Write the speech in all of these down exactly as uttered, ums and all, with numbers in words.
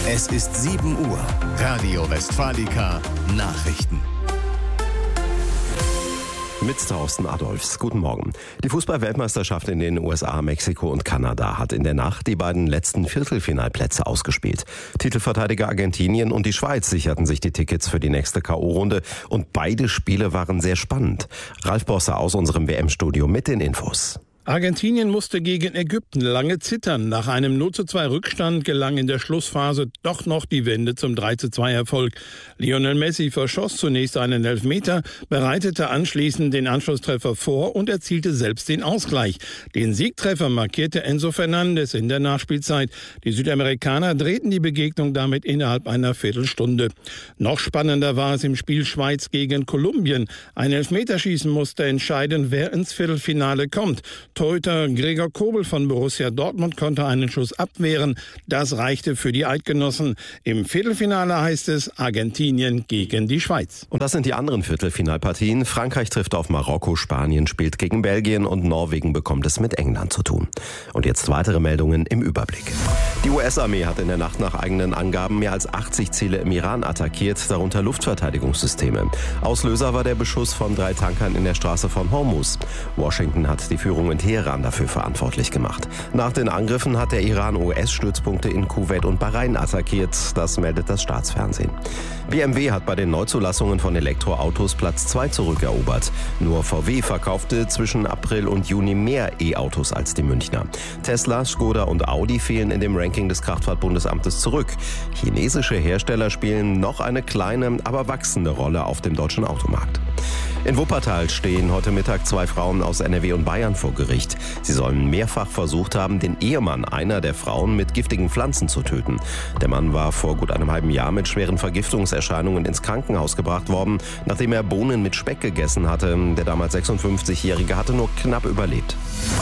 Es ist sieben Uhr. Radio Westfalica Nachrichten. Mit Thorsten Adolfs. Guten Morgen. Die Fußball-Weltmeisterschaft in den U S A, Mexiko und Kanada hat in der Nacht die beiden letzten Viertelfinalplätze ausgespielt. Titelverteidiger Argentinien und die Schweiz sicherten sich die Tickets für die nächste K O-Runde und beide Spiele waren sehr spannend. Ralf Bosse aus unserem W M-Studio mit den Infos. Argentinien musste gegen Ägypten lange zittern. Nach einem null zu zwei Rückstand gelang in der Schlussphase doch noch die Wende zum drei zu zwei Erfolg. Lionel Messi verschoss zunächst einen Elfmeter, bereitete anschließend den Anschlusstreffer vor und erzielte selbst den Ausgleich. Den Siegtreffer markierte Enzo Fernandes in der Nachspielzeit. Die Südamerikaner drehten die Begegnung damit innerhalb einer Viertelstunde. Noch spannender war es im Spiel Schweiz gegen Kolumbien. Ein Elfmeterschießen musste entscheiden, wer ins Viertelfinale kommt. Torhüter Gregor Kobel von Borussia Dortmund konnte einen Schuss abwehren. Das reichte für die Eidgenossen. Im Viertelfinale heißt es Argentinien gegen die Schweiz. Und das sind die anderen Viertelfinalpartien. Frankreich trifft auf Marokko, Spanien spielt gegen Belgien und Norwegen bekommt es mit England zu tun. Und jetzt weitere Meldungen im Überblick. Die U S-Armee hat in der Nacht nach eigenen Angaben mehr als achtzig Ziele im Iran attackiert, darunter Luftverteidigungssysteme. Auslöser war der Beschuss von drei Tankern in der Straße von Hormuz. Washington hat die Führung in Teheran dafür verantwortlich gemacht. Nach den Angriffen hat der Iran U S-Stützpunkte in Kuwait und Bahrain attackiert. Das meldet das Staatsfernsehen. B M W hat bei den Neuzulassungen von Elektroautos Platz zwei zurückerobert. Nur V W verkaufte zwischen April und Juni mehr E-Autos als die Münchner. Tesla, Skoda und Audi fehlen in dem Ranking des Kraftfahrtbundesamtes zurück. Chinesische Hersteller spielen noch eine kleine, aber wachsende Rolle auf dem deutschen Automarkt. In Wuppertal stehen heute Mittag zwei Frauen aus N R W und Bayern vor Gericht. Sie sollen mehrfach versucht haben, den Ehemann einer der Frauen mit giftigen Pflanzen zu töten. Der Mann war vor gut einem halben Jahr mit schweren Vergiftungserscheinungen ins Krankenhaus gebracht worden, nachdem er Bohnen mit Speck gegessen hatte. Der damals sechsundfünfzigjährige hatte nur knapp überlebt.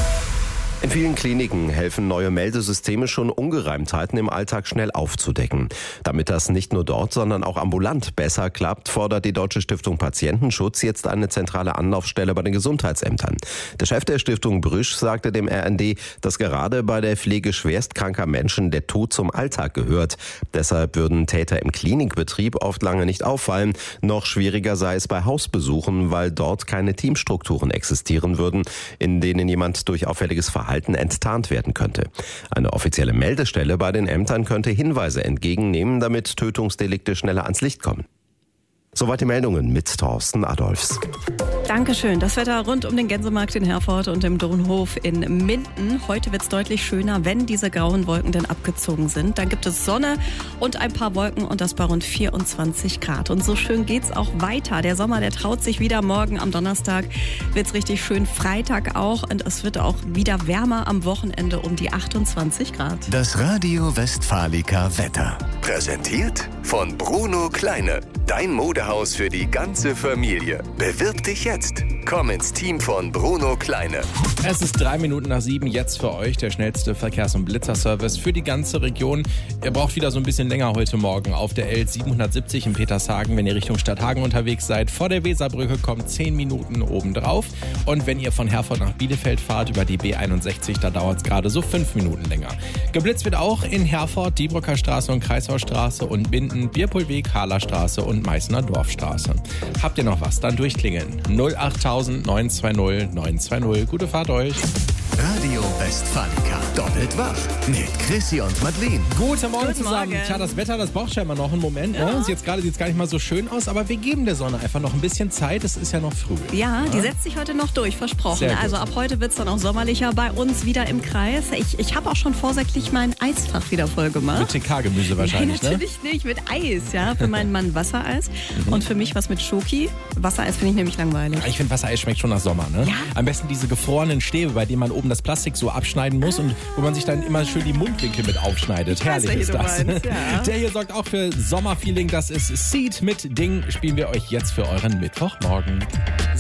In vielen Kliniken helfen neue Meldesysteme schon, Ungereimtheiten im Alltag schnell aufzudecken. Damit das nicht nur dort, sondern auch ambulant besser klappt, fordert die Deutsche Stiftung Patientenschutz jetzt eine zentrale Anlaufstelle bei den Gesundheitsämtern. Der Chef der Stiftung Brüsch sagte dem R N D, dass gerade bei der Pflege schwerstkranker Menschen der Tod zum Alltag gehört. Deshalb würden Täter im Klinikbetrieb oft lange nicht auffallen. Noch schwieriger sei es bei Hausbesuchen, weil dort keine Teamstrukturen existieren würden, in denen jemand durch auffälliges Verhalten enttarnt werden könnte. Eine offizielle Meldestelle bei den Ämtern könnte Hinweise entgegennehmen, damit Tötungsdelikte schneller ans Licht kommen. Soweit die Meldungen mit Thorsten Adolfs. Dankeschön. Das Wetter rund um den Gänsemarkt in Herford und im Dronhof in Minden. Heute wird es deutlich schöner, wenn diese grauen Wolken denn abgezogen sind. Dann gibt es Sonne und ein paar Wolken und das bei rund vierundzwanzig Grad. Und so schön geht's auch weiter. Der Sommer, der traut sich wieder. Morgen am Donnerstag wird's richtig schön. Freitag auch. Und es wird auch wieder wärmer am Wochenende um die achtundzwanzig Grad. Das Radio Westfalica Wetter. Präsentiert von Bruno Kleine. Dein Modehaus für die ganze Familie. Bewirb dich jetzt. Komm ins Team von Bruno Kleine. Es ist drei Minuten nach sieben, jetzt für euch der schnellste Verkehrs- und Blitzerservice für die ganze Region. Ihr braucht wieder so ein bisschen länger heute Morgen auf der L siebenhundertsiebzig in Petershagen, wenn ihr Richtung Stadthagen unterwegs seid. Vor der Weserbrücke kommt zehn Minuten obendrauf. Und wenn ihr von Herford nach Bielefeld fahrt über die B einundsechzig, da dauert es gerade so fünf Minuten länger. Geblitzt wird auch in Herford, Diebrücker Straße und Kreishausstraße und Binden, Bierpulweg, Harlerstraße und Meißner Dorfstraße. Habt ihr noch was? Dann durchklingeln. null achttausend neun zwei null neun zwei null. Gute Fahrt euch. Radio Westfalica. Doppelt wach. Mit Chrissy und Madeleine. Guten Morgen Guten zusammen. Morgen. Tja, das Wetter, das braucht scheinbar noch einen Moment. Ja. Ne? Jetzt gerade sieht es gar nicht mal so schön aus, aber wir geben der Sonne einfach noch ein bisschen Zeit. Es ist ja noch früh. Ja, die setzt sich heute noch durch, versprochen. Sehr gut. Also ab heute wird es dann auch sommerlicher bei uns wieder im Kreis. Ich, ich habe auch schon vorsätzlich mein Eisfach wieder voll gemacht. Mit T K-Gemüse wahrscheinlich, Nein, ne? natürlich nicht, mit Eis, ja. Für meinen Mann Wassereis und für mich was mit Schoki. Wassereis finde ich nämlich langweilig. Ich finde, Wassereis schmeckt schon nach Sommer, ne? Ja. Am besten diese gefrorenen Stäbe, bei denen man oben das Plastik so abschneiden muss und wo man sich dann immer schön die Mundwinkel mit aufschneidet. Ich weiß, Herrlich ist welche du das. meinst, ja. Der hier sorgt auch für Sommerfeeling. Das ist Seed mit Ding. Spielen wir euch jetzt für euren Mittwochmorgen.